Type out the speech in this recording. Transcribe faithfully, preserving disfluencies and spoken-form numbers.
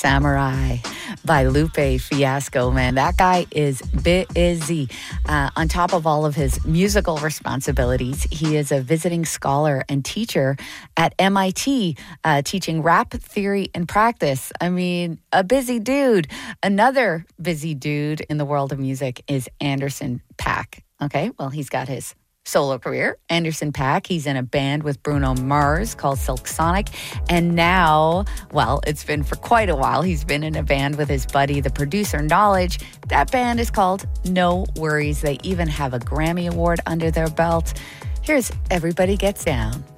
Samurai by Lupe Fiasco. Man, that guy is busy. Uh, on top of all of his musical responsibilities, he is a visiting scholar and teacher at M I T, uh, teaching rap theory and practice. I mean, a busy dude. Another busy dude in the world of music is Anderson .Paak. Okay, well, he's got his solo career. Anderson .Paak, he's in a band with Bruno Mars called Silk Sonic. And now, well, it's been for quite a while, he's been in a band with his buddy, the producer Knowledge. That band is called No Worries. They even have a Grammy Award under their belt. Here's Everybody Gets Down.